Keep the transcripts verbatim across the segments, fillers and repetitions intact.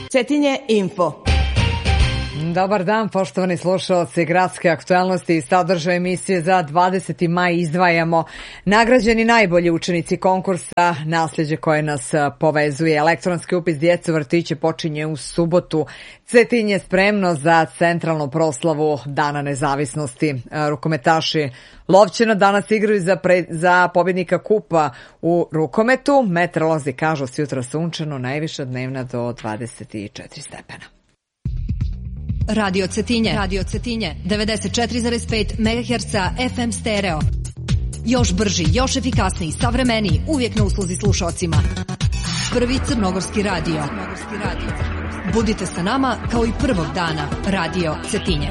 Cetinje info. Dobar dan, poštovani slušaoci Gradske aktuelnosti i sadržaj emisije za dvadeseti maj izdvajamo nagrađeni najbolji učenici konkursa Nasljeđe koje nas povezuje. Elektronski upis djece u vrtiće počinje u subotu. Cetinje spremno za centralnu proslavu Dana nezavisnosti. Rukometaši Lovćena danas igraju za, pre, za pobjednika kupa u rukometu. Meteorolozi kažu sutra sunčano, najviša dnevna do dvadeset četiri stepena. Radio Cetinje, Radio Cetinje, devedeset četiri zarez pet megaherca F M stereo. Još brži, još efikasniji, savremeniji, uvijek na usluzi slušocima. Prvi crnogorski radio. Budite sa nama kao i prvog dana. Radio Cetinje.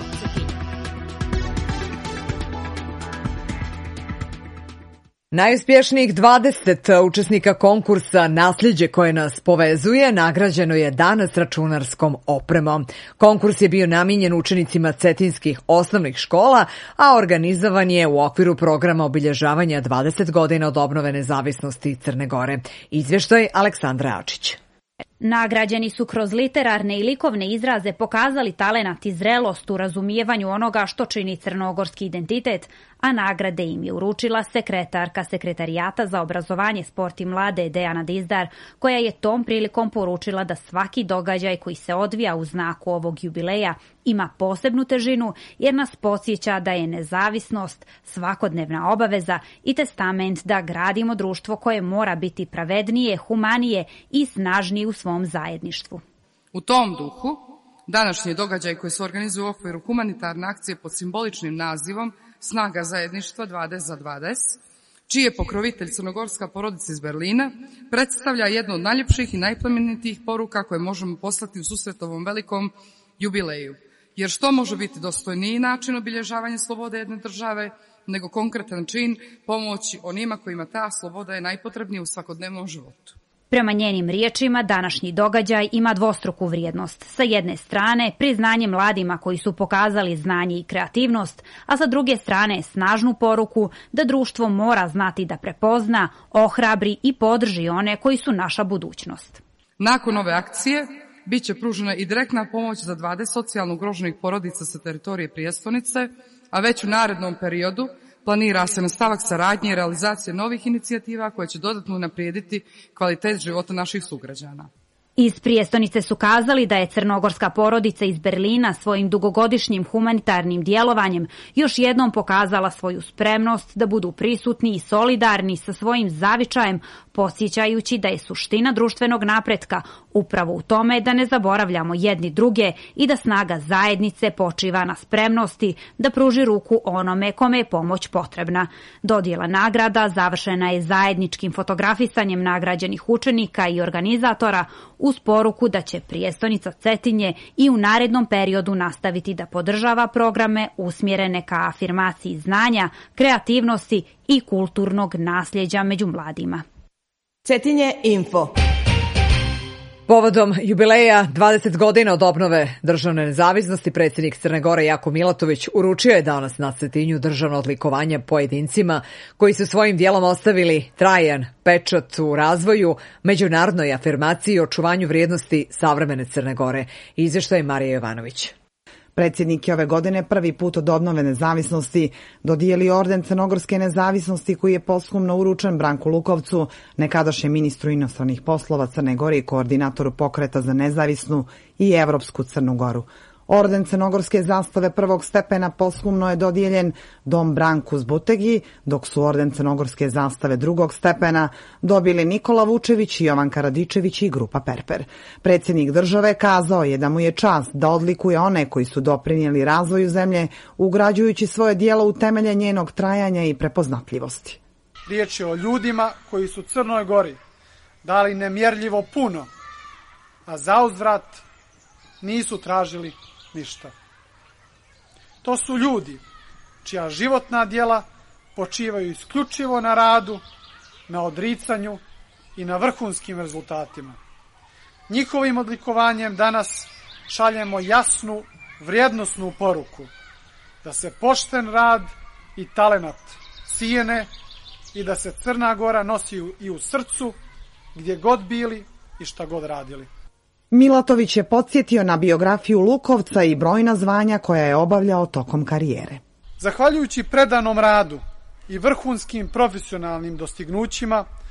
Najuspješnijih dvadeset učesnika konkursa Nasljeđe koje nas povezuje nagrađeno je danas računarskom opremom. Konkurs je bio namijenjen učenicima cetinskih osnovnih škola, a organizovan je u okviru programa obilježavanja dvadeset godina od obnove nezavisnosti Crne Gore. Izvještaj Aleksandra Ačić. Nagrađeni su kroz literarne i likovne izraze pokazali talenat i zrelost u razumijevanju onoga što čini crnogorski identitet, a nagrade im je uručila sekretarka Sekretarijata za obrazovanje, sport i mlade Dejana Dizdar, koja je tom prilikom poručila da svaki događaj koji se odvija u znaku ovog jubileja ima posebnu težinu jer nas podsjeća da je nezavisnost svakodnevna obaveza i testament da gradimo društvo koje mora biti pravednije, humanije i snažnije u svom zajedništvu. U tom duhu, današnji događaj koji se organizuje u okviru humanitarne akcije pod simboličnim nazivom Snaga zajedništva dvadeset za dvadeset, čiji je pokrovitelj crnogorska porodica iz Berlina, predstavlja jednu od najljepših i najplemenitijih poruka koje možemo poslati u susret ovom velikom jubileju. Jer što može biti dostojniji način obilježavanja slobode jedne države nego konkretan čin pomoći onima kojima ta sloboda je najpotrebnija u svakodnevnom životu. Prema njenim riječima, današnji događaj ima dvostruku vrijednost. Sa jedne strane, priznanje mladima koji su pokazali znanje i kreativnost, a sa druge strane, snažnu poruku da društvo mora znati da prepozna, ohrabri i podrži one koji su naša budućnost. Nakon ove akcije, bit će pružena i direktna pomoć za dvadeset socijalno ugroženih porodica sa teritorije prijestolnice, a već u narednom periodu planira se nastavak saradnje i realizacije novih inicijativa koje će dodatno unaprijediti kvalitet života naših sugrađana. Iz prijestolnice su kazali da je crnogorska porodica iz Berlina svojim dugogodišnjim humanitarnim djelovanjem još jednom pokazala svoju spremnost da budu prisutni i solidarni sa svojim zavičajem, podsjećajući da je suština društvenog napretka upravo u tome da ne zaboravljamo jedni druge i da snaga zajednice počiva na spremnosti da pruži ruku onome kome je pomoć potrebna. Dodjela nagrada završena je zajedničkim fotografisanjem nagrađenih učenika i organizatora uz poruku da će prijestolnica Cetinje i u narednom periodu nastaviti da podržava programe usmjerene ka afirmaciji znanja, kreativnosti i kulturnog nasljeđa među mladima. Cetinje info. Povodom jubileja dvadeset godina od obnove državne nezavisnosti, predsjednik Crne Gore Jako Milatović uručio je danas na Cetinju državno odlikovanje pojedincima koji su svojim dijelom ostavili trajan pečat u razvoju, međunarodnoj afirmaciji i očuvanju vrijednosti savremene Crne Gore. Izvještaj Marija Jovanović. Predsjednik je ove godine prvi put od obnove nezavisnosti dodijelio orden Crnogorske nezavisnosti koji je posthumno uručen Branku Lukovcu, nekadašnjem ministru inostranih poslova Crne Gore i koordinatoru pokreta za nezavisnu i evropsku Crnu Goru. Orden crnogorske zastave prvog stepena posthumno je dodijeljen Dom Branku Zbutegi, dok su orden crnogorske zastave drugog stepena dobili Nikola Vučević, Jovan Karadičević i grupa Perper. Predsjednik države kazao je da mu je čast da odlikuje one koji su doprinijeli razvoju zemlje, ugrađujući svoje djelo u temelje njenog trajanja i prepoznatljivosti. Riječ je o ljudima koji su Crnoj Gori dali nemjerljivo puno, a zauzvrat nisu tražili ništa. To su ljudi čija životna djela počivaju isključivo na radu, na odricanju i na vrhunskim rezultatima. Njihovim odlikovanjem danas šaljemo jasnu, vrijednosnu poruku da se pošten rad i talenat cijene i da se Crna Gora nosi i u srcu gdje god bili i šta god radili. Milatović je podsjetio na biografiju Lukovca i brojna zvanja koja je obavljao tokom karijere. Zahvaljujući predanom radu i vrhunskim profesionalnim dostignućima,